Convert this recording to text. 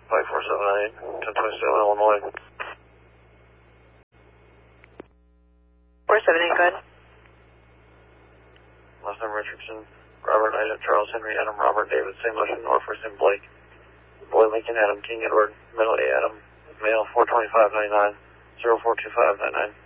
5478, 1027 Illinois. 478, go ahead. Last name Richardson, Robert, Isaac, Charles, Henry, Adam, Robert, David, St. Lucian, Norfolk, St. Blake. Boy, Lincoln, Adam, King, Edward, Melody, Adam, male, 42599, 042599.